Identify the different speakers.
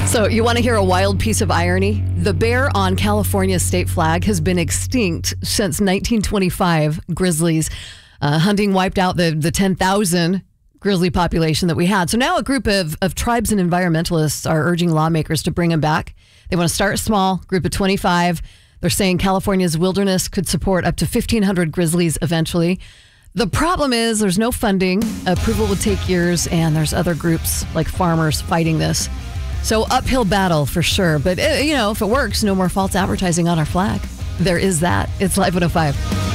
Speaker 1: So you want to hear a wild piece of irony? The bear on California's state flag has been extinct since 1925. Grizzlies hunting wiped out the 10,000 grizzly population that we had. So now a group of tribes and environmentalists are urging lawmakers to bring them back. They want to start small, group of 25. They're saying California's wilderness could support up to 1,500 grizzlies eventually. The problem is there's no funding, approval would take years, and there's other groups like farmers fighting this. So uphill battle for sure. But, if it works, no more false advertising on our flag. There is that. It's Live 105.